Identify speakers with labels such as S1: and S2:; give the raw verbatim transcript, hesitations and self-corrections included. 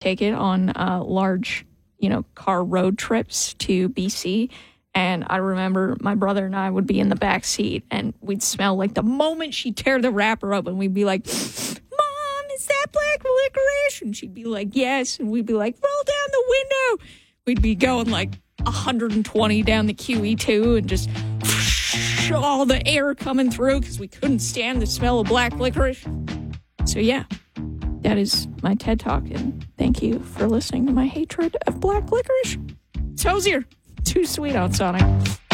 S1: take it on uh, large, you know, car road trips to B C. And I remember my brother and I would be in the back seat, and we'd smell like the moment she'd tear the wrapper open, we'd be like, Mom, is that black licorice? And she'd be like, yes. And we'd be like, roll down the window. We'd be going like one hundred twenty down the Q E two and just all the air coming through because we couldn't stand the smell of black licorice. So yeah, that is my TED Talk, and thank you for listening to my hatred of black licorice. It's Hosier. Too sweet on Sonic.